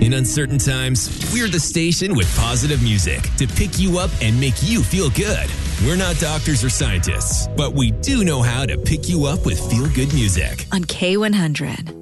In uncertain times, we're the station with positive music to pick you up and make you feel good. We're not doctors or scientists, but we do know how to pick you up with feel-good music. On K100.